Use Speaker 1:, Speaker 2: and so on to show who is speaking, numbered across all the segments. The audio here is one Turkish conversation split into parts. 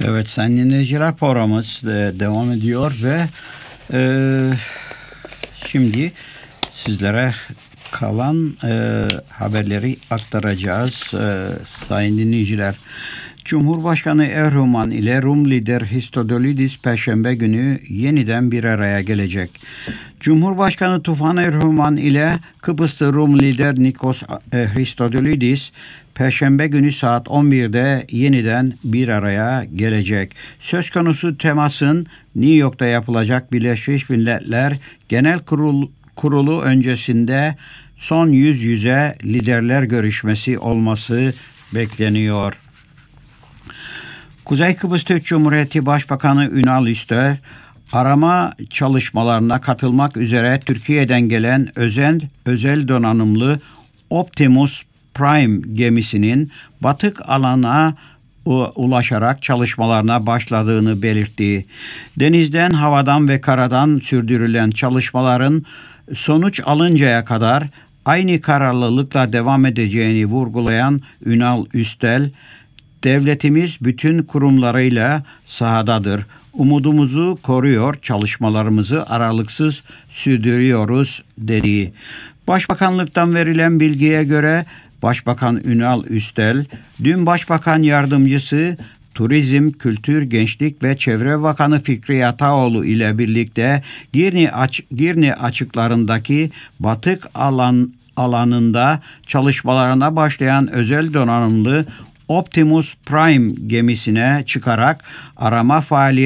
Speaker 1: Evet, Sayın Dinleyiciler, programımız devam ediyor ve e, şimdi sizlere kalan haberleri aktaracağız. Sayın dinleyiciler, Cumhurbaşkanı Erdoğan ile Rum lider Christodoulidis Perşembe günü yeniden bir araya gelecek. Cumhurbaşkanı Tufan Erdoğan ile Kıbrıslı Rum lider Nikos Christodoulidis Perşembe günü saat 11'de yeniden bir araya gelecek. Söz konusu temasın New York'ta yapılacak Birleşmiş Milletler Genel Kurulu öncesinde son yüz yüze liderler görüşmesi olması bekleniyor. Kuzey Kıbrıs Türk Cumhuriyeti Başbakanı Ünal Üster, arama çalışmalarına katılmak üzere Türkiye'den gelen özel donanımlı Optimus Prime gemisinin batık alana ulaşarak çalışmalarına başladığını belirtti. Denizden, havadan ve karadan sürdürülen çalışmaların sonuç alıncaya kadar aynı kararlılıkla devam edeceğini vurgulayan Ünal Üstel, devletimiz bütün kurumlarıyla sahadadır. Umudumuzu koruyor, çalışmalarımızı aralıksız sürdürüyoruz dedi. Başbakanlıktan verilen bilgiye göre Başbakan Ünal Üstel, dün Başbakan Yardımcısı Turizm, Kültür, Gençlik ve Çevre Bakanı Fikri Ataoğlu ile birlikte Girne açıklarındaki batık alanında çalışmalarına başlayan özel donanımlı Optimus Prime gemisine çıkarak arama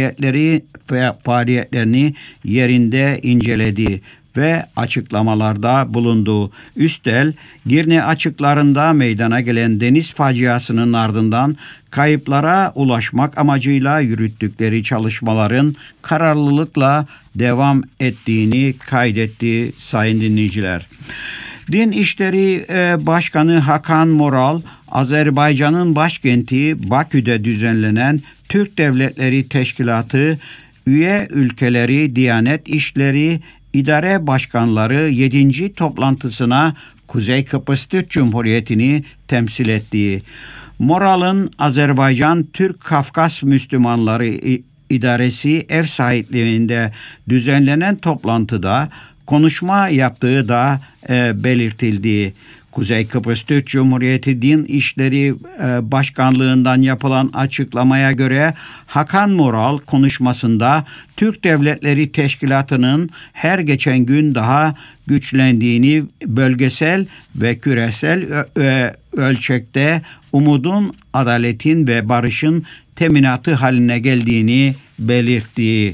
Speaker 1: faaliyetlerini yerinde inceledi ve açıklamalarda bulundu. Üstel, Girne açıklarında meydana gelen deniz faciasının ardından kayıplara ulaşmak amacıyla yürüttükleri çalışmaların kararlılıkla devam ettiğini kaydetti sayın dinleyiciler. Din İşleri Başkanı Hakan Moral, Azerbaycan'ın başkenti Bakü'de düzenlenen Türk Devletleri Teşkilatı üye ülkeleri Diyanet İşleri İdare Başkanları 7. toplantısına Kuzey Kıbrıs Türk Cumhuriyeti'ni temsil ettiği, Moral'ın Azerbaycan Türk Kafkas Müslümanları İdaresi ev sahipliğinde düzenlenen toplantıda konuşma yaptığı da belirtildi. Kuzey Kıbrıs Türk Cumhuriyeti Din İşleri Başkanlığından yapılan açıklamaya göre Hakan Moral konuşmasında Türk Devletleri Teşkilatı'nın her geçen gün daha güçlendiğini, bölgesel ve küresel ölçekte umudun, adaletin ve barışın teminatı haline geldiğini belirtti.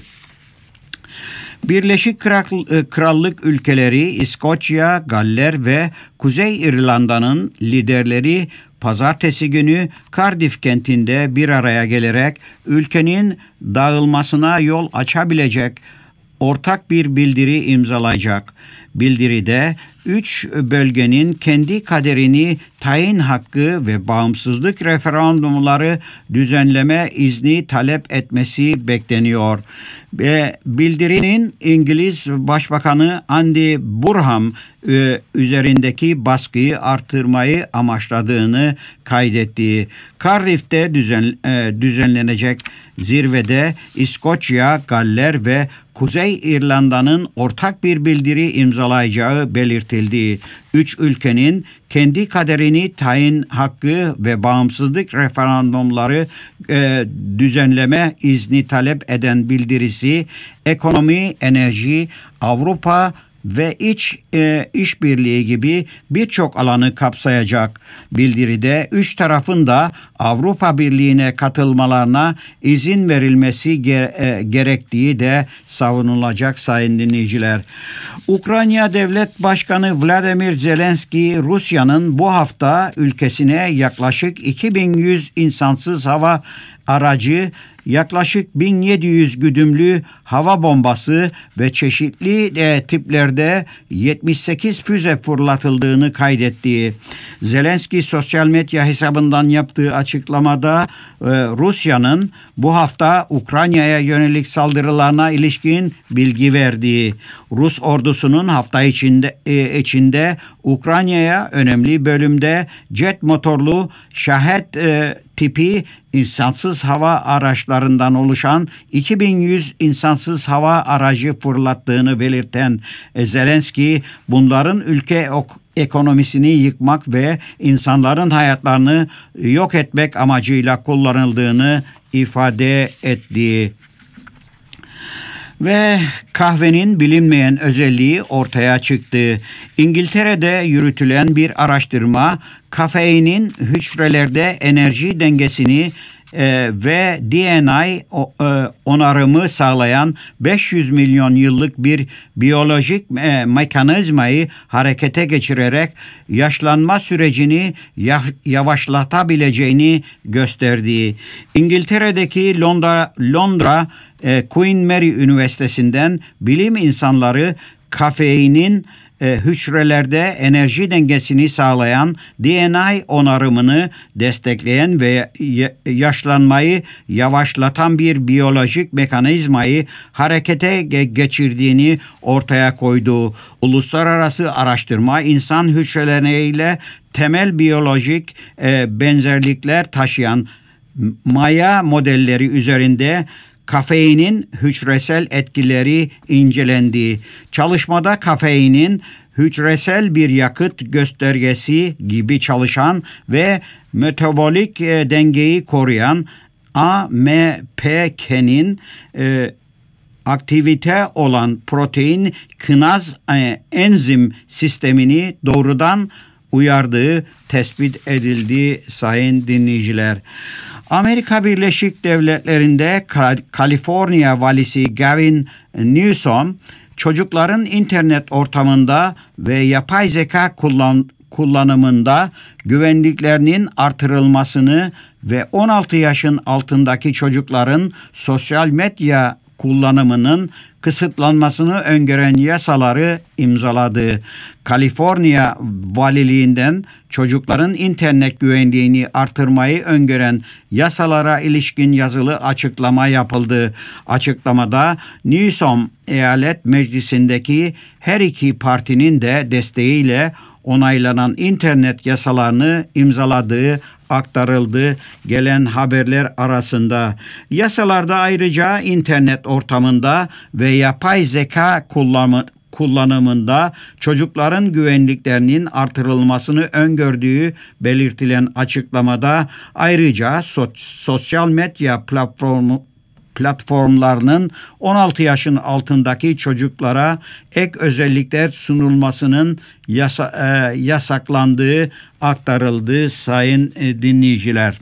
Speaker 1: Birleşik Krallık ülkeleri İskoçya, Galler ve Kuzey İrlanda'nın liderleri pazartesi günü Cardiff kentinde bir araya gelerek ülkenin dağılmasına yol açabilecek ortak bir bildiri imzalayacak. Bildiride 3 bölgenin kendi kaderini tayin hakkı ve bağımsızlık referandumları düzenleme izni talep etmesi bekleniyor. Ve bildirinin İngiliz Başbakanı Andy Burnham üzerindeki baskıyı artırmayı amaçladığını kaydetti. Cardiff'te düzenlenecek zirvede İskoçya, Galler ve Kuzey İrlanda'nın ortak bir bildiri imzalayacağı belirtildi. 3 ülkenin kendi kaderini tayin hakkı ve bağımsızlık referandumları düzenleme izni talep eden bildirisi ekonomi, enerji, Avrupa ve işbirliği gibi birçok alanı kapsayacak. Bildiride 3 tarafın da Avrupa Birliği'ne katılmalarına izin verilmesi gerektiği de savunulacak sayın dinleyiciler. Ukrayna Devlet Başkanı Vladimir Zelenski, Rusya'nın bu hafta ülkesine yaklaşık 2100 insansız hava aracı, yaklaşık 1700 güdümlü hava bombası ve çeşitli tiplerde 78 füze fırlatıldığını kaydetti. Zelenski sosyal medya hesabından yaptığı açıklamada Rusya'nın bu hafta Ukrayna'ya yönelik saldırılarına ilişkin bilgi verdi. Rus ordusunun hafta içinde Ukrayna'ya önemli bölümde jet motorlu Shahed tipi insansız hava araçlarından oluşan 2100 insansız hava aracı fırlattığını belirten Zelenski, bunların ülke ekonomisini yıkmak ve insanların hayatlarını yok etmek amacıyla kullanıldığını ifade etti. Ve kahvenin bilinmeyen özelliği ortaya çıktı. İngiltere'de yürütülen bir araştırma, kafeinin hücrelerde enerji dengesini ve DNA onarımı sağlayan 500 milyon yıllık bir biyolojik mekanizmayı harekete geçirerek yaşlanma sürecini yavaşlatabileceğini gösterdi. İngiltere'deki Londra Queen Mary Üniversitesi'nden bilim insanları kafeinin hücrelerde enerji dengesini sağlayan DNA onarımını destekleyen ve yaşlanmayı yavaşlatan bir biyolojik mekanizmayı harekete geçirdiğini ortaya koydu. Uluslararası araştırma insan hücreleriyle temel biyolojik benzerlikler taşıyan maya modelleri üzerinde kafeinin hücresel etkileri incelendi. Çalışmada kafeinin hücresel bir yakıt göstergesi gibi çalışan ve metabolik dengeyi koruyan AMPK'nin aktivite olan protein kinaz enzim sistemini doğrudan uyardığı tespit edildi sayın dinleyiciler. Amerika Birleşik Devletleri'nde Kaliforniya valisi Gavin Newsom, çocukların internet ortamında ve yapay zeka kullanımında güvenliklerinin artırılmasını ve 16 yaşın altındaki çocukların sosyal medya kullanımının kısıtlanmasını öngören yasaları imzaladı. Kaliforniya Valiliğinden çocukların internet güvenliğini artırmayı öngören yasalara ilişkin yazılı açıklama yapıldı. Açıklamada Newsom eyalet meclisindeki her iki partinin de desteğiyle onaylanan internet yasalarını imzaladığı aktarıldı gelen haberler arasında. Yasalarda ayrıca internet ortamında ve yapay zeka kullanımında çocukların güvenliklerinin artırılmasını öngördüğü belirtilen açıklamada ayrıca sosyal medya platformlarının 16 yaşın altındaki çocuklara ek özellikler sunulmasının yasaklandığı aktarıldı sayın dinleyiciler.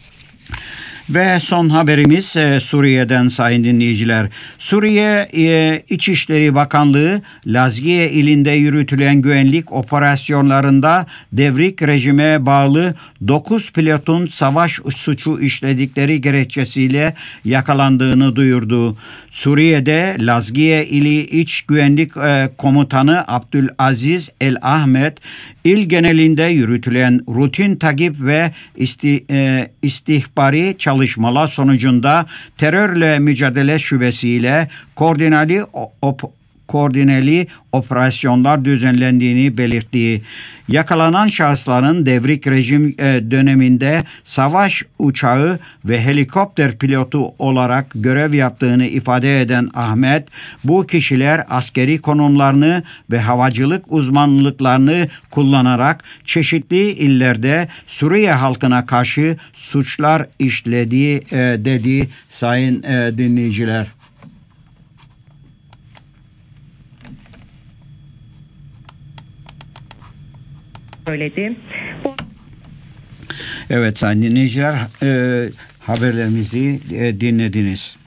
Speaker 1: Ve son haberimiz Suriye'den sayın dinleyiciler. Suriye İçişleri Bakanlığı Lazkiye ilinde yürütülen güvenlik operasyonlarında devrik rejime bağlı 9 pilotun savaş suçu işledikleri gerekçesiyle yakalandığını duyurdu. Suriye'de Lazkiye ili İç Güvenlik Komutanı Abdülaziz El Ahmet, il genelinde yürütülen rutin takip ve istihbari çalışmalar sonucunda terörle mücadele şubesiyle koordineli operasyonlar düzenlendiğini belirtti. Yakalanan şahısların devrik rejim döneminde savaş uçağı ve helikopter pilotu olarak görev yaptığını ifade eden Ahmet, bu kişiler askeri konumlarını ve havacılık uzmanlıklarını kullanarak çeşitli illerde Suriye halkına karşı suçlar işlediği dedi sayın dinleyiciler.
Speaker 2: Söyledi.
Speaker 1: Evet sayın dinleyiciler, haberlerimizi dinlediniz.